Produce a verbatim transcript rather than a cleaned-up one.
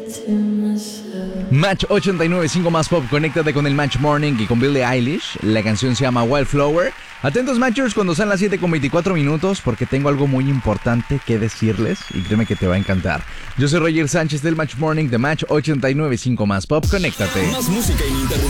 Match ochenta y nueve punto cinco más pop, conéctate con el Match Morning y con Billie Eilish. La canción se llama Wildflower. Atentos Matchers cuando sean las siete con veinticuatro minutos porque tengo algo muy importante que decirles y créeme que te va a encantar. Yo soy Roger Sánchez del Match Morning de Match ochenta y nueve punto cinco más pop, conéctate. Más música ininterrumpida.